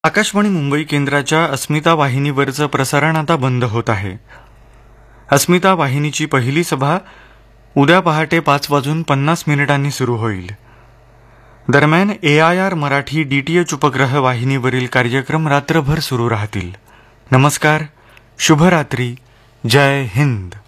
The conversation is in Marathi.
आकाशवाणी मुंबई केंद्राच्या अस्मिता वाहिनीवरचं प्रसारण आता बंद होत आहे. अस्मिता वाहिनीची पहिली सभा उद्या पहाटे 5:50 सुरू होईल. दरम्यान AIR मराठी DTH उपग्रह वाहिनीवरील कार्यक्रम रात्रभर सुरू राहतील. नमस्कार, शुभरात्री, जय हिंद.